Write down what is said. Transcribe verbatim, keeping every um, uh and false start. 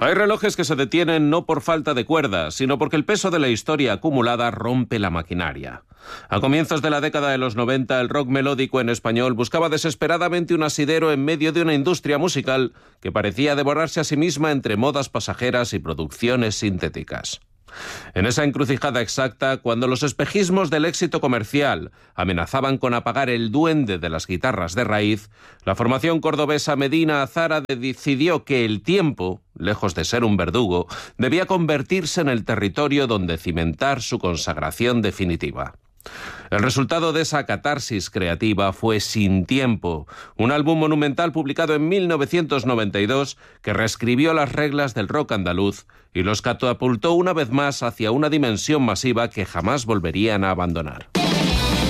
Hay relojes que se detienen no por falta de cuerdas, sino porque el peso de la historia acumulada rompe la maquinaria. A comienzos de la década de los noventa, el rock melódico en español buscaba desesperadamente un asidero en medio de una industria musical que parecía devorarse a sí misma entre modas pasajeras y producciones sintéticas. En esa encrucijada exacta, cuando los espejismos del éxito comercial amenazaban con apagar el duende de las guitarras de raíz, la formación cordobesa Medina Azara decidió que el tiempo, lejos de ser un verdugo, debía convertirse en el territorio donde cimentar su consagración definitiva. El resultado de esa catarsis creativa fue Sin Tiempo, un álbum monumental publicado en mil novecientos noventa y dos que reescribió las reglas del rock andaluz y los catapultó una vez más hacia una dimensión masiva que jamás volverían a abandonar.